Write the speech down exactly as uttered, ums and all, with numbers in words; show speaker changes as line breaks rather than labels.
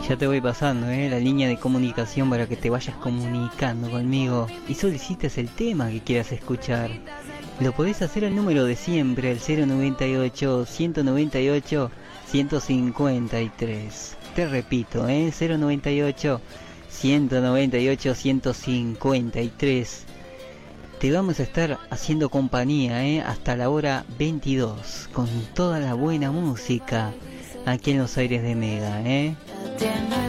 Ya te voy pasando, ¿eh? La línea de comunicación para que te vayas comunicando conmigo y solicites el tema que quieras escuchar. Lo podés hacer al número de siempre, al cero noventa y ocho, ciento noventa y ocho, ciento cincuenta y tres. Te repito, ¿eh? cero noventa y ocho, ciento noventa y ocho, ciento cincuenta y tres. Te vamos a estar haciendo compañía, ¿eh? Hasta la hora veintidós, con toda la buena música aquí en los aires de Mega, ¿eh?